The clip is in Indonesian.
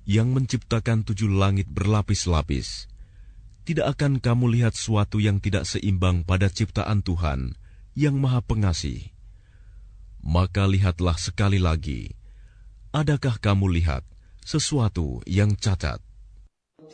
yang menciptakan 7 langit berlapis-lapis, tidak akan kamu lihat sesuatu yang tidak seimbang pada ciptaan Tuhan yang Maha Pengasih. Maka lihatlah sekali lagi, adakah kamu lihat sesuatu yang cacat?